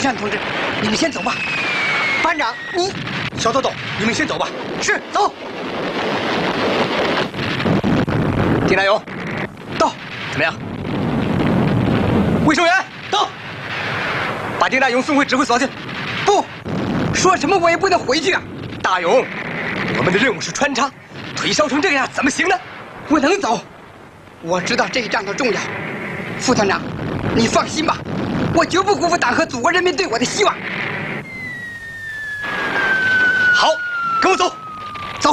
善同志，你们先走吧。班长，你， 小豆豆，你们先走吧。 是，走。 丁大勇，到，怎么样？卫生员，到，把丁大勇送回指挥所去。 不，说什么我也不能回去啊。 大勇，我们的任务是穿插，腿烧成这样怎么行呢？ 我能走，我知道这一仗的重要。副团长，你放心吧，我绝不辜负党和祖国人民对我的希望。 好，跟我走。